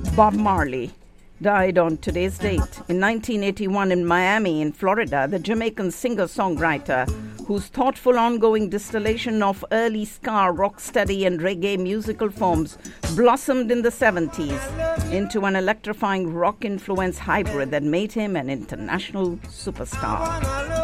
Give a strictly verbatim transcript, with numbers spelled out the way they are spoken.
Bob Marley died on today's date. In nineteen eighty-one in Miami, in Florida, the Jamaican singer-songwriter, whose thoughtful ongoing distillation of early ska, rocksteady and reggae musical forms blossomed in the seventies into an electrifying rock-influenced hybrid that made him an international superstar.